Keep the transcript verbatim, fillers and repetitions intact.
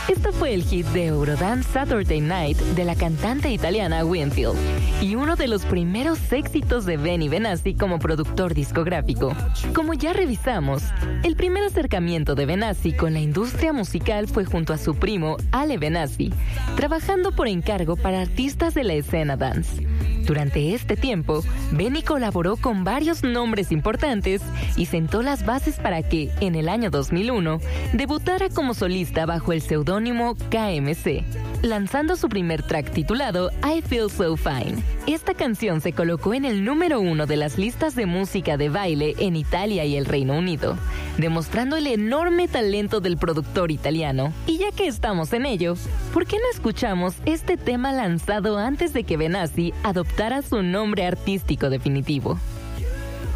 Este fue el hit de Eurodance Saturday Night de la cantante italiana Winfield y uno de los primeros éxitos de Benny Benassi como productor discográfico. Como ya revisamos, el primer acercamiento de Benassi con la industria musical fue junto a su primo Ale Benassi, trabajando por encargo para artistas de la escena dance. Durante este tiempo, Benny colaboró con varios nombres importantes y sentó las bases para que, en el año dos mil uno, debutara como solista bajo el seudónimo K M C, lanzando su primer track titulado I Feel So Fine. Esta canción se colocó en el número uno de las listas de música de baile en Italia y el Reino Unido, demostrando el enorme talento del productor italiano. Y ya que estamos en ello, ¿por qué no escuchamos este tema lanzado antes de que Benassi adoptara su nombre artístico definitivo?